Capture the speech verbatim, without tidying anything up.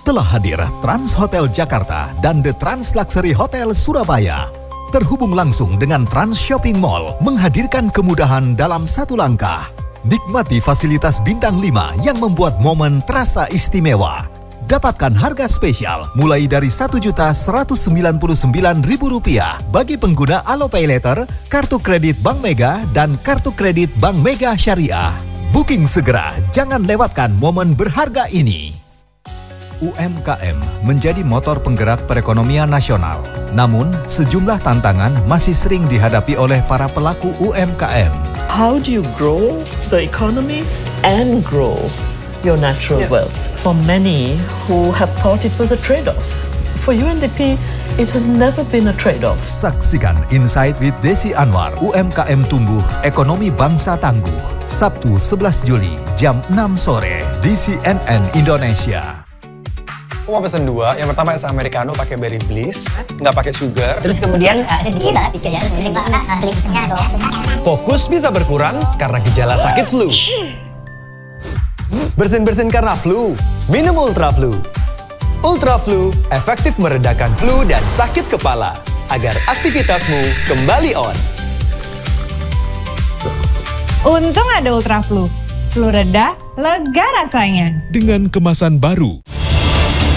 Telah hadir Trans Hotel Jakarta dan The Trans Luxury Hotel Surabaya. Terhubung langsung dengan Trans Shopping Mall, menghadirkan kemudahan dalam satu langkah. Nikmati fasilitas bintang lima yang membuat momen terasa istimewa. Dapatkan harga spesial mulai dari satu juta seratus sembilan puluh sembilan ribu rupiah bagi pengguna Alopay Later, kartu kredit Bank Mega, dan kartu kredit Bank Mega Syariah. Booking segera, jangan lewatkan momen berharga ini. U M K M menjadi motor penggerak perekonomian nasional. Namun, sejumlah tantangan masih sering dihadapi oleh para pelaku U M K M. How do you grow the economy and grow your natural yeah. wealth? For many who have thought it was a trade-off, for U N D P, it has never been a trade-off. Saksikan Insight with Desi Anwar, U M K M Tumbuh, Ekonomi Bangsa Tangguh, Sabtu sebelas Juli, jam enam sore, di C N N Indonesia. Aku mau pesen dua, yang pertama es americano pakai berry bliss, nggak pakai sugar. Terus kemudian uh, sedikit banget, tiga ya, terus kemudian fokus bisa berkurang karena gejala sakit flu. Bersin-bersin karena flu, minum Ultra Flu. Ultra Flu efektif meredakan flu dan sakit kepala, agar aktivitasmu kembali on. Untung ada Ultra Flu. Flu reda, lega rasanya. Dengan kemasan baru.